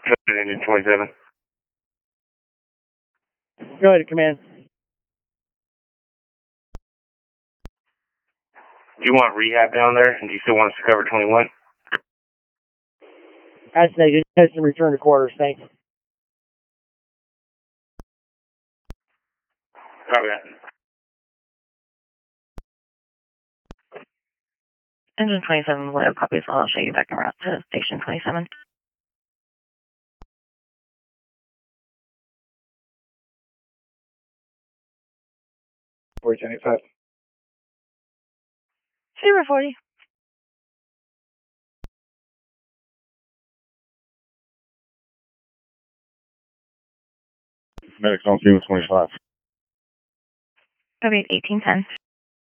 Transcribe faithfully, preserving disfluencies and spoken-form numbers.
Engine twenty-seven. Go ahead, command. Do you want rehab down there, and do you still want us to cover twenty-one? That's negative. Test and return to quarters. Thanks. Copy that. Engine twenty-seven, whatever copies, I'll show you back around to station twenty-seven. forty seventy-five. Zero forty. Medics on scene with twenty-five. Copy eighteen ten.